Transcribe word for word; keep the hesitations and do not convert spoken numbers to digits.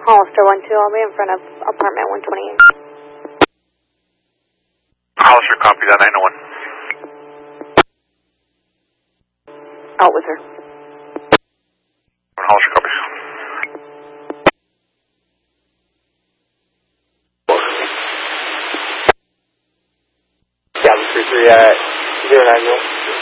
Hollister one two, I'll be in front of apartment one twenty-eight. Hollister, copy that, nine oh one. Out with her. Hollister, copy. Yeah, three three at zero nine zero.